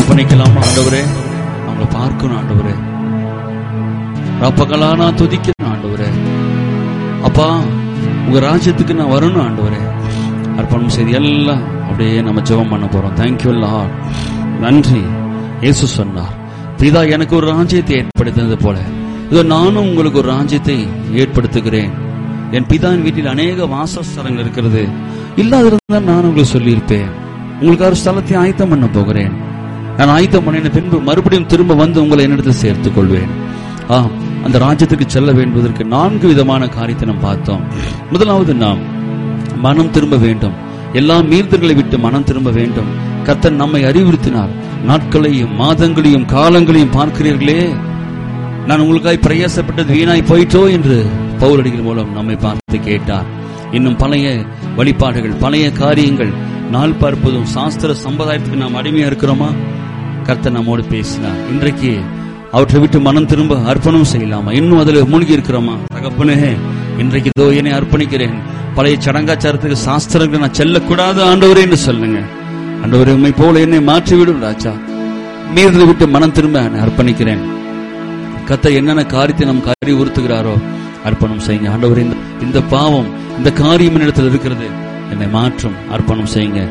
அர்ப்பணிக்கலாமா ஆண்டவரே? அவங்கள பார்க்கணும் ஆண்டவரே. ரப்பகலா நான் துதிக்கணும் ஆண்டவரே. அப்பா, உங்க ராஜ்யத்துக்கு நான் வரணும் ஆண்டவரே. அர்ப்பணம் செய்து எல்லாம் அப்படியே நம்ம ஜெபம் பண்ண போறோம். Thank you Lord. நன்றி. இயேசு சொன்னார், பிதா எனக்கு ஒரு ராஜ்யத்தை ஏற்படுத்தினது போல இதோ நானும் உங்களுக்கு ஒரு ராஜ்யத்தை ஏற்படுத்துகிறேன். என் பிதாவின் வீட்டில் அநேக வாசஸ்தலங்கள் இருக்கிறது. இல்லாதிருந்தால் நான் உங்களுக்கு சொல்லியிருப்பேன். உங்களுக்கு ஒரு ஸ்தலத்தை ஆயத்தம் பண்ண போகிறேன். நான் ஆயத்தம் பண்ணின பின்பு மறுபடியும் திரும்ப வந்து உங்களை என்னிடத்தில் சேர்த்துக் கொள்வேன். அந்த ராஜ்யத்துக்கு செல்ல வேண்டுவதற்கு 4 விதமான காரியத்தை நாம் பார்த்தோம். முதலாவது, நாம் மனம் திரும்ப வேண்டும். எல்லா மீறுதல்களை விட்டு மனம் திரும்ப வேண்டும். கர்த்தர் நம்மை அறிவுறுத்தினார். நாட்களையும் மாதங்களையும் காலங்களையும் பார்க்கிறீர்களே, நான் உங்களுக்காய் பிரயாசப்பட்டது வீணாய் போயிட்டோ என்று பவுலடிகள் மூலம் நம்மை பார்த்து கேட்டார். இன்னும் பழைய வழிபாடுகள், பழைய காரியங்கள், நாள் பார்ப்பதும் சாஸ்திர சம்பிரதாயத்துக்கு நாம் அடிமையா இருக்கிறோமா? கர்த்தர் நம்மோடு பேசினார். இன்றைக்கு அவற்றை விட்டு மனம் திரும்ப அர்ப்பணம் செய்யலாமா? இன்னும் அதுல மூழ்கி இருக்கிறோமா? தகப்பனே, இன்றைக்கு இதோ என்னை அர்ப்பணிக்கிறேன். பழைய சடங்காச்சாரத்துக்கு, சாஸ்திரங்களுக்கு நான் செல்லக்கூடாது ஆண்டவரே என்று சொல்லுங்க. ஆண்டவரே, உண்மை போல என்னை மாற்றிவிடும் ராஜா. மீறலை விட்டு மனம் திரும்ப அர்ப்பணிக்கிறேன். கர்த்தர் என்னென்ன காரியத்தை நமக்கு அறிவுறுத்துகிறாரோ அர்ப்பணம் செய்யுங்க. ஆண்டவரே, இந்த பாவம், இந்த காரியம் என்னிடத்தில் இருக்கிறது, என்னை மாற்றும். அர்ப்பணம் செய்யுங்க.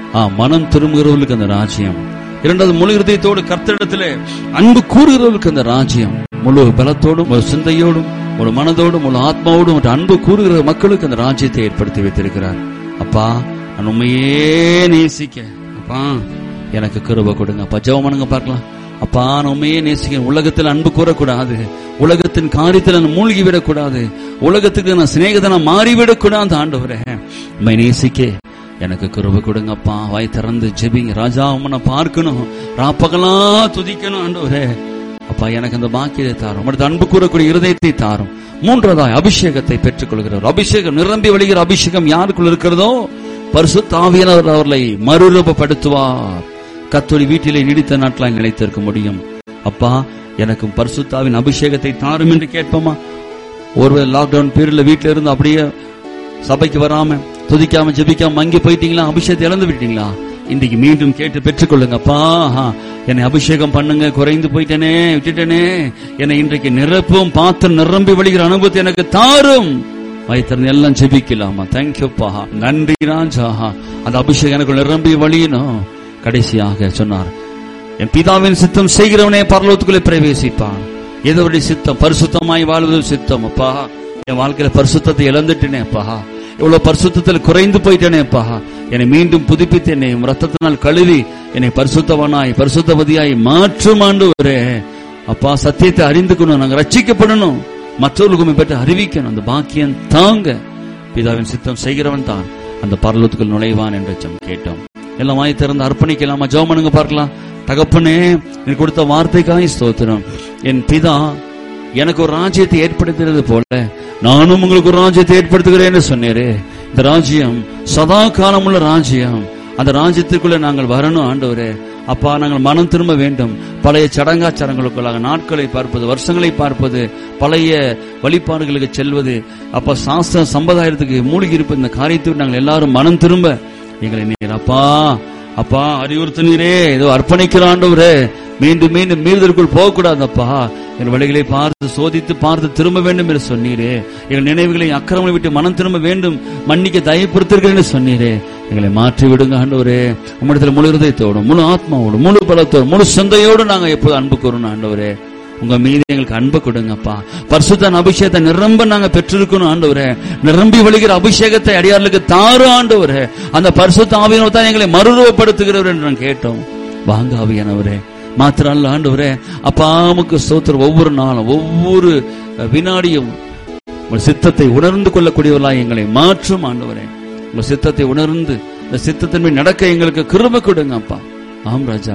மனம் திரும்புகிறவர்களுக்கு அந்த ராஜ்யம். இரண்டாவது, முழு இருதயத்தோடு கர்த்தரிடத்திலே அன்பு கூறுகிறவர்களுக்கு அந்த ராஜ்யம். முழு பலத்தோடும், முழு சிந்தையோடும், முழு மனதோடும், முழு ஆத்மாவோடும் அன்பு கூறுகிற மக்களுக்கு அந்த ராஜ்யத்தை ஏற்படுத்தி வைத்திருக்கிறார். அப்பா, நான் உண்மையே நேசிக்க அப்பா எனக்கு கிருபை கொடுங்க. அப்பா, ஜெபம் பண்ணுங்க பார்க்கலாம். அப்பா, நான் உண்மையே நேசிக்க. உலகத்தில் அன்பு கூறக்கூடாது. உலகத்தின் காரியத்தில் நான் மூழ்கிவிடக்கூடாது. உலகத்துக்கு நான் சிநேகிதனா மாறிவிடக்கூடாது. ஆண்டவரே, உண்மை நேசிக்க எனக்கு கிருபை கொடுங்கப்பா. வாய் திறந்து ஜெபிங்க. ராஜா, உன்னை பார்க்கணும், ராப்பகலா துதிக்கணும். ஆண்டவரே, அப்பா, எனக்கு அந்த பாக்கியத்தை தாரும். அடுத்த அன்பு கூறக்கூடிய இருதயத்தை தாரும். மூன்றாவதாய் அபிஷேகத்தை பெற்றுக் கொள்கிறார். அபிஷேகம், நிரம்பி வழிகிற அபிஷேகம் யாருக்குள்ள இருக்கிறதோ பரிசுத்த ஆவியானவர் அவர்களை மறுரூபப்படுத்துவார். கர்த்தருடைய வீட்டிலே நீடித்த நாட்களாய் நிலைத்திருக்க முடியும். அப்பா, எனக்கும் பரிசுத்தாவின் அபிஷேகத்தை தாரும் என்று கேட்போமா? ஒருவேளை லாக்டவுன் பீரியட்ல வீட்டில இருந்து அப்படியே சபைக்கு வராம, துதிக்காம, ஜெபிக்காம மங்கி போயிட்டீங்களா? அபிஷேகத்தை இழந்து விட்டீங்களா? இன்றைக்கு மீண்டும் கேட்டு பெற்றுக்கொள்ளுங்கப்பா. என்னை அபிஷேகம் பண்ணுங்க, குறைந்து போயிட்டேனே, விட்டுட்டேனே, என்னை இன்றைக்கு நிரப்பும், பாத்திரம் நிரம்பி வழிகிற அனுபவத்தை எனக்கு தாரும். வயிற்று எல்லாம் ஜெபிக்கலாமா? தேங்க்யூப்பா, நன்றி ராஜா. அந்த அபிஷேகம் எனக்கு நிரம்பி வழியணும். கடைசியாக சொன்னார், என் பிதாவின் சித்தம் செய்கிறவனே பரலோகத்துக்குள்ளே பிரவேசிப்பான். எதோடைய சித்தம்? பரிசுத்தமாய் வாழ்வது சித்தம். அப்பா, என் வாழ்க்கையில பரிசுத்தத்தை இழந்துட்டேனே அப்பா, இவ்வளவு பரிசுத்தத்தில் குறைந்து போயிட்டேனே அப்பா, என்னை மீண்டும் புதுப்பித்து என்னை ரத்தத்தினால் கழுவி என்னை பரிசுத்தவனாய், பரிசுத்தவதியாய் மாற்றும் ஆண்டவரே. அப்பா, சத்தியத்தை அறிந்துக்கணும், நாங்க ரட்சிக்கப்படணும், மற்றவர்களுக்கு பற்றி அறிவிக்கணும். அந்த பாக்கியம் தாங்க. பிதாவின் சித்தம் செய்கிறவன் தான் அந்த பரலோகத்துக்குள் நுழைவான் என்று கேட்டோம். எல்லாம் வாய் திறந்து அர்ப்பணிக்கலாமா? ஜெபம் பண்ணுங்க பார்க்கலாம். தகப்பனே, எனக்கு கொடுத்த வார்த்தைக்காய் ஸ்தோத்திரம். என் பிதா எனக்கு ஒரு ராஜ்யத்தை ஏற்படுத்தினது போல நானும் உங்களுக்கு ஒரு ராஜ்யத்தை ஏற்படுத்துகிறேன்னு சொன்னேரே. இந்த ராஜ்யம் சதா காலம் உள்ள ராஜ்யம். அந்த ராஜ்யத்திற்குள்ள நாங்கள் வரணும் ஆண்டவரே. அப்பா, நாங்கள் மனம் திரும்ப வேண்டும். பழைய சடங்காச்சாரங்களுக்குள்ளாக நாட்களை பார்ப்பது, வருஷங்களை பார்ப்பது, பழைய வழிபாடுகளுக்கு செல்வது, அப்பா சாஸ்திர சம்பிரதாயத்துக்கு மூழ்கி இருப்பது, இந்த காரியத்தை நாங்கள் எல்லாரும் மனம் திரும்ப எங்களை நீர் அப்பா அப்பா அறிவுறுத்தினீரே. ஏதோ அர்ப்பணிக்கிற ஆண்டவரே, மீண்டும் மீண்டும் மீறுதலுக்குள் போகக்கூடாதப்பா. எங்கள் வழிகளை பார்த்து சோதித்து பார்த்து திரும்ப வேண்டும் என்று சொன்னீரே. எங்கள் நினைவுகளை அக்கிரமங்களை விட்டு மனம் திரும்ப வேண்டும், மன்னிக்க தயப்படுத்திருக்கிறேன் சொன்னீரே. எங்களை மாற்றி விடுங்க ஆண்டவரே. உம்மிடத்தில் முழு இருதயத்தோடும், முழு ஆத்மாவோடும், முழு பலத்தோடும், முழு சிந்தையோடு நாங்கள் எப்போது அன்பு கூறணும் ஆண்டவரே. உங்க மீது எங்களுக்கு அன்பு கொடுங்கப்பா. பரிசுத்த அபிஷேகத்தை நிரம்ப நாங்க பெற்றிருக்கணும் ஆண்டவரே. நிரம்பி வழிகிற அபிஷேகத்தை அடியார்களுக்கு தாரு ஆண்டவரே. அந்த பரிசுத்த ஆவியானவர் தான் எங்களை மறுரூபப்படுத்துகிறவர் என்று நான் கேட்டோம். வாங்க ஆவியானவரே. மாத்திரம் அல்ல ஆண்டவரே, அப்பாவுக்கு ஸ்தோத்திரம். ஒவ்வொரு நாளும், ஒவ்வொரு வினாடியும் உங்கள் சித்தத்தை உணர்ந்து கொள்ளக்கூடியவர்களாய் எங்களை மாற்றும் ஆண்டவரே. உங்கள் சித்தத்தை உணர்ந்து இந்த சித்தத்தின்மை நடக்க எங்களுக்கு கிருபை கொடுங்க அப்பா. ஆம் ராஜா,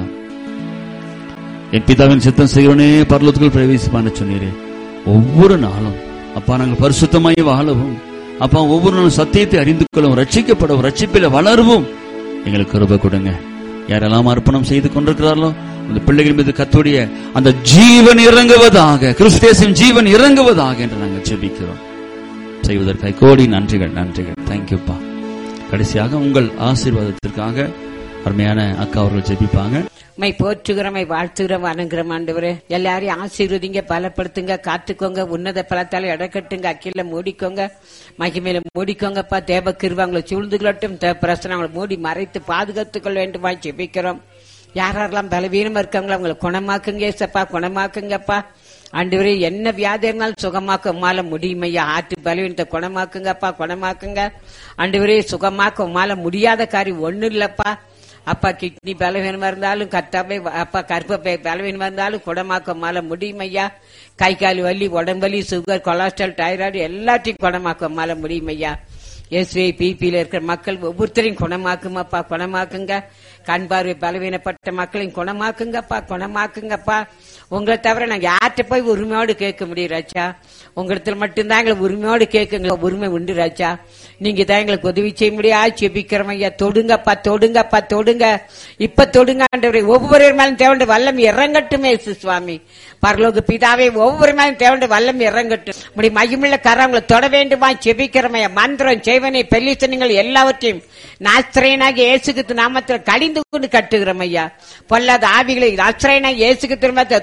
என் பிதாவின் சித்தம் செய்கிறவனே பரலோகத்துக்குள் பிரவேசிப்பான்னு சொன்னீரே. ஒவ்வொரு நாளும் அப்பா நாங்கள் பரிசுத்தமாய் வாழவும், அப்பா ஒவ்வொரு நாளும் சத்தியத்தை அறிந்து கொள்ளவும், ரட்சிக்கப்படவும், ரட்சிப்பில வளரவும் எங்களுக்கு கிருபை கொடுங்க. யாரெல்லாம் அர்ப்பணம் செய்து கொண்டிருக்கிறார்களோ அந்த பிள்ளைகள் மீது கர்த்தருடைய அந்த ஜீவன் இறங்குவதாக, கிறிஸ்துவின் ஜீவன் இறங்குவதாக என்று நாங்கள் ஜெபிக்கிறோம். செய்வதற்காக கோடி நன்றிகள், நன்றிகள். தேங்க்யூப்பா. கடைசியாக உங்கள் ஆசீர்வாதத்திற்காக அருமையான அக்கா அவர்கள் ஜெபிப்பாங்க. மை போற்றுகிறோம், வாழ்த்துகிறோம், வணங்குறோம் ஆண்டவரே. எல்லாரையும் ஆசீர்வதிங்க, பலப்படுத்துங்க, காத்துக்கோங்க, உன்னத பலத்தால இடக்கட்டுங்க, அக்கில மூடிக்கோங்க, மகிமையில மூடிக்கோங்கப்பா. தேவ கிருபை சூழ்ந்துகளட்டும், தேவ பிரசனம் அவங்களை மூடி மறைத்து பாதுகாத்துக்கொள்ள வேண்டுமா ஜெபிக்கிறோம். யாரெல்லாம் பலவீனமா இருக்காங்களோ அவங்களை குணமாக்குங்க ஏசப்பா, குணமாக்குங்கப்பா ஆண்டவரே. என்ன வியாதி இருந்தாலும் சுகமாக்க உமால முடியுமையா. ஆற்று பலவீனத்தை குணமாக்குங்கப்பா, குணமாக்குங்க ஆண்டவரே. சுகமாக்க உமால முடியாத காரியம் ஒண்ணு இல்லப்பா அப்பா. கிட்னி பலவீனமா இருந்தாலும் கர்த்தாவே அப்பா, கர்ப்பப்பை பலவீனமா இருந்தாலும் குணமாக்க உமால முடியுமையா. கை கால் வலி, உடம்பலி, சுகர், கொலஸ்ட்ரால், தைராய்டு எல்லாத்தையும் குணமாக்க உமால முடியுமையா. எஸ்வே பிபியில இருக்கிற மக்கள் ஒவ்வொருத்தரையும் குணமாக்குமாப்பா, குணமாக்குங்க. கண் பார்வை பலவீனப்பட்ட மக்களையும் குணமாக்குங்கப்பா, குணமாக்குங்கப்பா. உங்களை தவிர நாங்க யார்கிட்ட போய் உரிமையோடு கேட்க முடியும் ராஜா? உங்களிடத்துல மட்டும்தான் எங்களை உரிமையோடு கேட்க உரிமை உண்டு ராஜா. நீங்க தான் எங்களுக்கு உதவி செய்ய முடியாது ஜெபிக்கிறோம் ஐயா. தொடுங்கப்பா, தொடுங்கப்பா, தொடுங்க, இப்ப தொடுங்க ஆண்டவரே. ஒவ்வொரு மேலும் தேவண்ட வல்லம் இறங்கட்டுமே சுவாமி. பரலோக பிதாவே, ஒவ்வொரு மேலும் தேவண்ட வல்லம் இறங்கட்டும். இப்படி மகிமுள்ள கரங்களை தொட வேண்டுமா ஜெபிக்கிறோம் ஐயா. மந்திரம், செய்வனை, பெல்லிசனங்கள் எல்லாவற்றையும் நாஸ்திரேயனாகி இயேசுகிறிஸ்து நாமத்தில் கடிந்து கொண்டு கட்டுகிறோம் ஐயா. பொல்லாத ஆவிகளை நாஸ்திரேயனாகி இயேசுகிறிஸ்து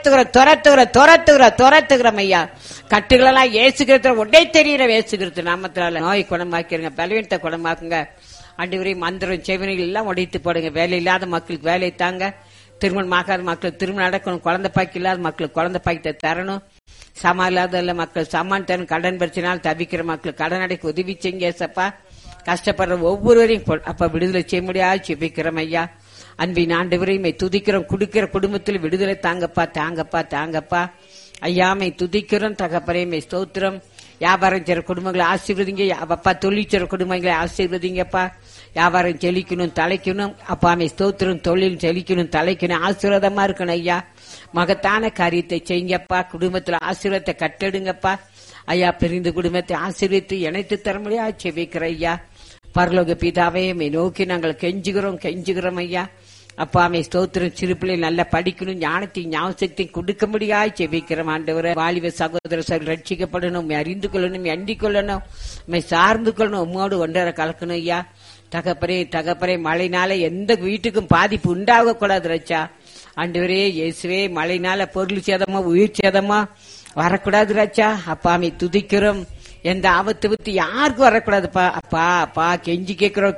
துரத்துகிறோம் ஐயா. கட்டுகளெல்லாம் இயேசுகிறிஸ்து உடனே தெரிகிற இயேசுகிறிஸ்து நாமத்தினால நோய் குணமாக்கிருங்க, பலவீனத்தை குணமாக்குங்க ஆண்டவரே. மந்திரம், செய்வனைகள் எல்லாம் உடைத்து போடுங்க. வேலை இல்லாத மக்களுக்கு வேலை தாங்க, திருமணம் ஆகாத மக்களுக்கு திருமணம் நடக்கணும், குழந்தை பாக்கி இல்லாத மக்களுக்கு குழந்தை பாக்கத்தை தரணும், சமா இல்லாத மக்கள் சமான் தரணும், கடன் பிரச்சனையால் தவிக்கிற மக்களுக்கு கடன் அடைக்க உதவி செய்யுங்க ஏசப்பா. கஷ்டப்படுற ஒவ்வொருவரையும் அப்ப விடுதலை செய்ய முடியாது ஜெபிக்கிறோம் ஐயா. அன்பின் ஆண்டவரையுமே துதிக்கிறோம். குடுக்கிற குடும்பத்தில் விடுதலை தாங்கப்பா, தாங்கப்பா, தாங்கப்பா ஐயாமை துதிக்கிறோம். தகப்பரையுமே ஸ்தோத்திரம். வியாபாரம் செய்ற குடும்பங்களை ஆசீர்வதிங்க அப்பா. தொழில் செய்ற குடும்பங்களை ஆசீர்வதிங்கப்பா. வியாபாரம் செழிக்கணும், தலைக்கணும் அப்பாமே ஸ்தோத்திரம். தொழில் செழிக்கணும், தலைக்கணும், ஆசீர்வாதமா இருக்கணும் ஐயா. மகத்தான காரியத்தை செய்யுங்கப்பா. குடும்பத்துல ஆசீர்வாதத்தை கட்டெடுங்கப்பா ஐயா. பிரிந்து குடும்பத்தை ஆசீர்வித்து இணைத்து தர முடியாது செபிக்கிற ஐயா. பரலோக பிதாவே, நோக்கி நாங்கள் கெஞ்சுகிறோம் ஐயா. அப்பாமே ஸ்தோத்திரம். சிறுபிள்ளை நல்லா படிக்கணும், ஞானத்தையும் ஞாபகத்தையும் கொடுக்க முடியாது செபிக்கிறோம் ஆண்டவரே. வாலிப சகோதரர்கள் ரட்சிக்கப்படணும், அறிந்து கொள்ளணும், அண்டிக் கொள்ளணும், சார்ந்து கொள்ளணும், உம்மோடு ஒன்றரை கலக்கணும் ஐயா. தகப்பரே மழைனால எந்த வீட்டுக்கும் பாதிப்பு உண்டாக கூடாது ரச்சா ஆண்டவரே. இயேசுவே, மழைனால பொருள் சேதமா உயிர் சேதமா வரக்கூடாது ராச்சா. அப்பாமே துதிக்கிறோம். எந்த ஆபத்து வித்து யாருக்கும் வரக்கூடாதுப்பா. அப்பா கெஞ்சி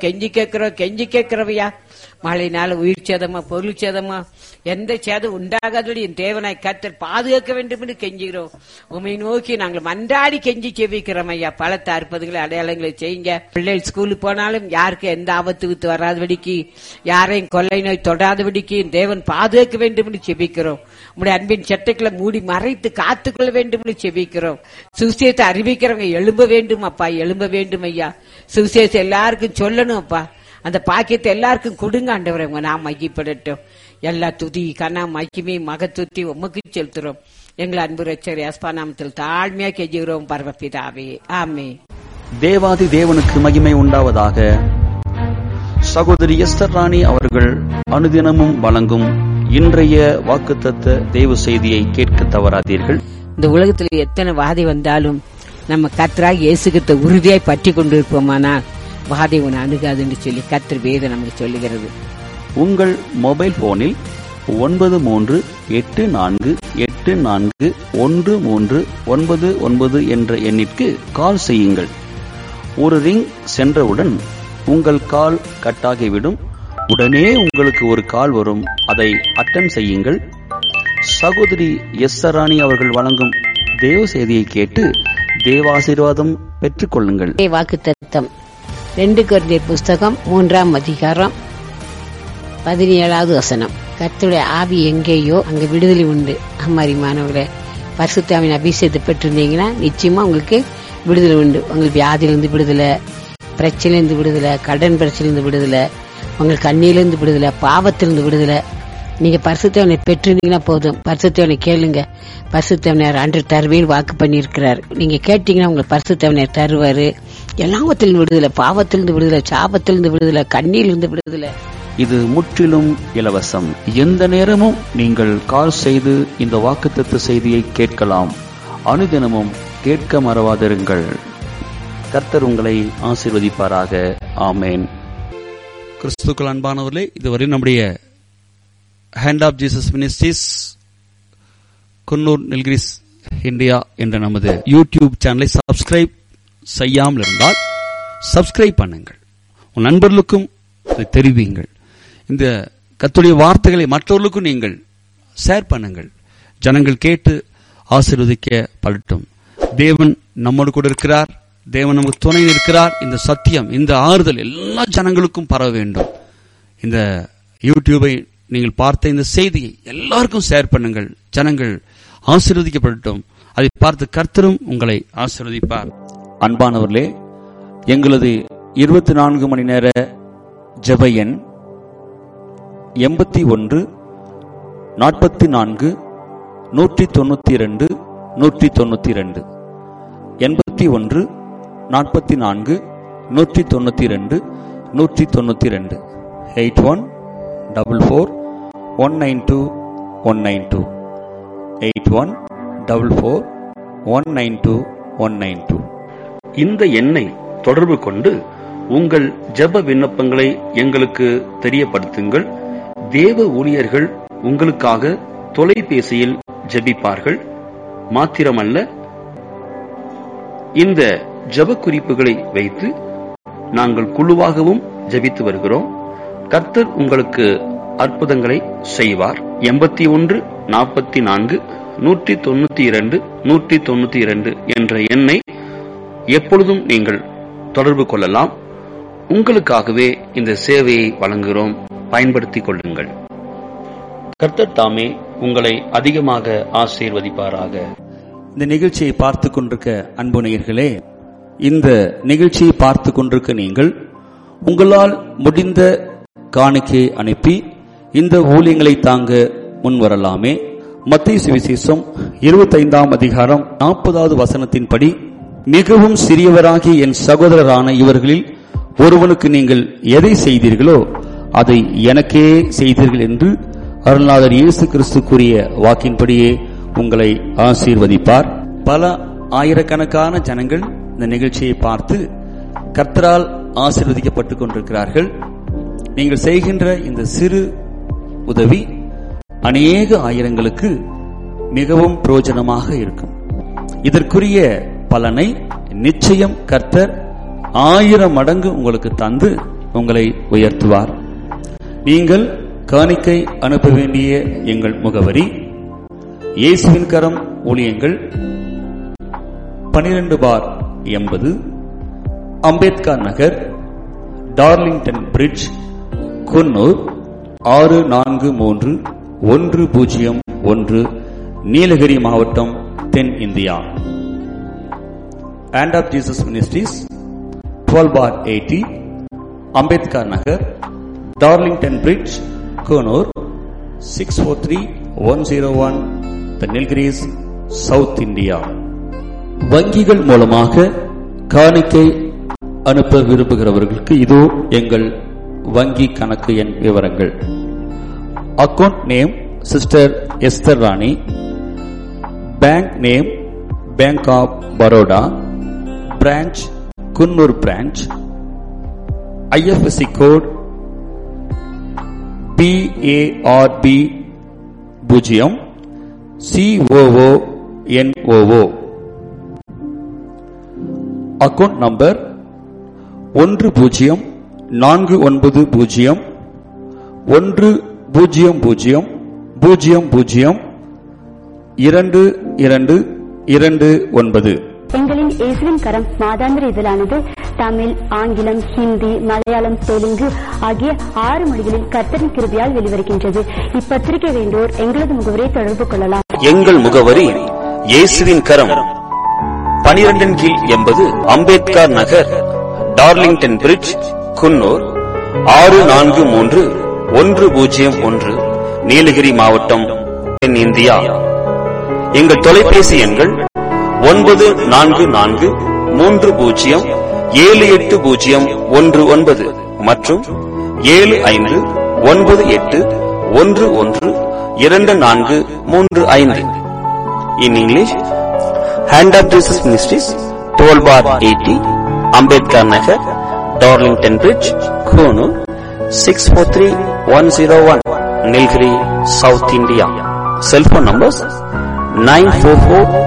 கேட்கிறவையா. மழைனால உயிர் சேதமா பொருள் சேதமா எந்த சேதம் உண்டாகாதபடி என் தேவனாய் கர்த்தர் பாதுகாக்க வேண்டும் என்று கெஞ்சுகிறோம். உண்மை நோக்கி நாங்கள் மன்றாடி கெஞ்சி செபிக்கிறோம் ஐயா. பலத்த அற்புதங்களை அடையாளங்களை செய்யுங்க. பிள்ளைகள் ஸ்கூலுக்கு போனாலும் யாருக்கு எந்த ஆபத்து வித்து வராதபடிக்கு, யாரையும் கொள்ளை நோய் தொடாதபடிக்கு தேவன் பாதுகாக்க வேண்டும் என்று செபிக்கிறோம். உங்களுடைய அன்பின் சட்டைகளை மூடி மறைத்து காத்துக்கொள்ள வேண்டும் என்று செபிக்கிறோம். சுவிசேஷத்தை அறிவிக்கிறவங்க எழும்ப வேண்டும் அப்பா, எழும்ப வேண்டும் ஐயா. சுவிசேஷம் எல்லாருக்கும் சொல்லணும் அப்பா. அந்த பாக்கியத்தை எல்லாருக்கும் கொடுங்க ஆண்டவரே. நாம் மகிப்படட்டும். எல்லா துதி கனா மகிமை மகத்துவத்தை உமக்கு செலுத்துறோம். எங்கள் அன்பு ரட்சகர் இயேசுவின் நாமத்தில் தாழ்மையா கெஞ்சுகிறோம் பரமபிதாவே, ஆமென். தேவாதி தேவனுக்கு மகிமை உண்டாவதாக. சகோதரி எஸ்தர் ராணி அவர்கள் அனுதினமும் வழங்கும் இன்றைய வாக்குத்தத்த தேவ செய்தியை கேட்க தவறாதீர்கள். இந்த உலகத்தில் எத்தனை வாதை வந்தாலும் நம்ம கர்த்தராகிய இயேசு கிறிஸ்துவை உறுதியாய் பற்றி கொண்டிருப்போமானால் வாதை உன்னை அணுகாதுன்னு சொல்லி கர்த்தர் வேதம் நமக்கு சொல்லுகிறது. உங்கள் மொபைல் போனில் 9384841399 என்ற எண்ணிற்கு கால் செய்யுங்கள். ஒரு ரிங் சென்றவுடன் உங்கள் கால் கட்டாகிவிடும். உடனே உங்களுக்கு ஒரு கால் வரும். அதை அட்டெண்ட் செய்யுங்கள். சகோதரி எஸ்தர் ராணி அவர்கள் வழங்கும் தேவ செய்தியை கேட்டு தேவாசீர்வாதம் பெற்றுக் கொள்ளுங்கள். வாக்குத்தத்தம் 2 கொரிந்தியர் புஸ்தகம் 3ஆம் அதிகாரம் 17வது வசனம். கர்த்தருடைய ஆவி எங்கேயோ அங்க விடுதலை உண்டு. அம்மாரிமானவர்களே, பரிசுத்த ஆவியின் அபிஷேகத்தை பெற்றிருந்தீங்கன்னா நிச்சயமா உங்களுக்கு விடுதலை உண்டு. உங்களுக்கு வியாதியிலிருந்து விடுதலை, பிரச்சனையிலிருந்து விடுதலை, கடன் பிரச்சனையிலிருந்து விடுதலை, உங்களுக்கு கண்ணியிலிருந்து விடுதலை, பாவத்திலிருந்து விடுதலை. நீங்க பரிசுத்தவனை பெற்றிருந்தீங்கன்னா போதும். பரிசுத்தவனை கேளுங்க. பரிசுத்தவனர் அன்று தருவேன் வாக்கு பண்ணியிருக்கிறார். நீங்க கேட்டீங்கன்னா உங்களுக்கு பரிசுத்தவனர் தருவாரு. எல்லாவத்திலிருந்து விடுதலை, பாவத்திலிருந்து விடுதலை, சாபத்திலிருந்து விடுதலை, கண்ணியிலிருந்து விடுதலை. இது முற்றிலும் இலவசம். எந்த நேரமும் நீங்கள் கால் செய்து இந்த வாக்குத்தத்த செய்தியை கேட்கலாம். அனுதினமும் கேட்க மறவாதிருங்கள். கர்த்தர் உங்களை ஆசீர்வதிப்பாராக. ஆமேன். கிறிஸ்துக்கள் அன்பானவர்களே, இதுவரை நம்முடைய hand of Jesus ministries Coonoor Nilgiris India என்ற நமது யூடியூப் சேனலை சப்ஸ்கிரைப் செய்யாமல் இருந்தால் சப்ஸ்கிரைப் பண்ணுங்கள். உன் நண்பர்களுக்கும் இதை தெரிவிங்கள். இந்த கர்த்தருடைய வார்த்தைகளை மற்றவர்களுக்கும் நீங்கள் ஷேர் பண்ணுங்கள். ஜனங்கள் கேட்டு ஆசீர்வதிக்கப்படட்டும். தேவன் நம்மோடு கூட இருக்கிறார். தேவன் நமக்கு துணை இருக்கிறார். இந்த சத்தியம், இந்த ஆறுதல் எல்லா ஜனங்களுக்கும் பரவ வேண்டும். இந்த யூடியூபை நீங்கள் பார்த்த இந்த செய்தியை எல்லாருக்கும் ஷேர் பண்ணுங்கள். ஜனங்கள் ஆசீர்வதிக்கப்படட்டும். அதை பார்த்து கர்த்தரும் உங்களை ஆசீர்வதிப்பார். அன்பானவர்களே, எங்களது 24 மணி நேர ஜெப எண் 81 44 192 192 81 44 192 192 8144192192 8144192192. இந்த எண்ணை தொடர்பு கொண்டு உங்கள் ஜெப விண்ணப்பங்களை எங்களுக்கு தெரியப்படுத்துங்கள். தேவ ஊழியர்கள் உங்களுக்காக தொலைபேசியில் ஜெபிப்பார்கள். மாத்திரமல்ல, இந்த ஜெப குறிப்புகளை வைத்து நாங்கள் குழுவாகவும் ஜெபித்து வருகிறோம். கர்த்தர் உங்களுக்கு அற்புதங்களை செய்வார். 81 44 192 192 என்ற எண்ணை எப்பொழுதும் நீங்கள் தொடர்பு கொள்ளலாம். உங்களுக்காகவே இந்த சேவையை வழங்குகிறோம். பயன்படுத்திக் கொள்ளுங்கள். கர்த்தர் தாமே உங்களை அதிகமாக ஆசீர்வதிப்பாராக. இந்த நிகழ்ச்சியை பார்த்து கொண்டிருக்க அன்பு நேயர்களே, இந்த நிகழ்ச்சியை பார்த்து கொண்டிருக்க நீங்கள் உங்களால் முடிந்த காணிக்கையை அனுப்பி இந்த ஊழியங்களை தாங்க முன்வரலாமே. மத்தேயு சுவிசேஷம் 25ஆம் அதிகாரம் 40வது வசனத்தின்படி, மிகவும் சிறியவராகி என் சகோதரரான இவர்களில் ஒருவனுக்கு நீங்கள் எதை செய்தீர்களோ அதை எனக்கே செய்தீர்கள் என்று அருள்நாதர் இயேசு கிறிஸ்து கூறிய வாக்கின்படியே உங்களை ஆசீர்வதிப்பார். பல ஆயிரக்கணக்கான ஜனங்கள் இந்த நிகழ்ச்சியை பார்த்து கர்த்தரால் ஆசீர்வதிக்கப்பட்டுக் கொண்டிருக்கிறார்கள். நீங்கள் செய்கின்ற இந்த சிறு உதவி அநேக ஆயிரங்களுக்கு மிகவும் பிரயோஜனமாக இருக்கும். இதற்குரிய பலனை நிச்சயம் கர்த்தர் 1000 மடங்கு உங்களுக்கு தந்து உங்களை உயர்த்துவார். நீங்கள் காணிக்கை அனுப்ப வேண்டிய எங்கள் முகவரி: இயேசுவின் கரம் ஊழியங்கள், 12/80 அம்பேத்கர் நகர், டார்லிங்டன் பிரிட்ஜ், குன்னூர் 643101, நீலகிரி மாவட்டம், தென் India. Hand of Jesus ministries, 12/80 Ambedkar Nagar, Darlington bridge, Coonoor 643101, Nilgiris, south India. வங்கிகள் மூலமாக காணிக்கை அனுப்ப விரும்புகிறவர்களுக்கு இதோ எங்கள் வங்கி கணக்கு எண் விவரங்கள். Account name sister Esther Rani, bank name bank of Baroda, branch Coonoor branch, IFSC code BARB 0 COONOO. Account number 1000002229. எங்களின் இயேசுவின் கரம் மாதாந்திர இதழானது தமிழ், ஆங்கிலம், ஹிந்தி, மலையாளம், தெலுங்கு ஆகிய 6 மொழிகளில் கர்த்தரின் கிருபையால் வெளிவருகின்றது. இப்பத்திரிகை வேண்டோர் எங்களது முகவரியை தொடர்பு கொள்ளலாம். எங்கள் முகவரி: இயேசுவின் கரம், 12 கீழ் 80 அம்பேத்கர் நகர், டார்லிங்டன் பிரிட்ஜ், குன்னூர் 643101, நீலகிரி மாவட்டம், தென் இந்தியா. எங்கள் தொலைபேசி எண்கள் 9430780119 மற்றும் 7598112435. In English, Hand of Jesus Ministries, 12/80 Ambedkar Nagar, Darlington Bridge, Konoor 643101, Nilgiri, South India. Cell phone numbers 944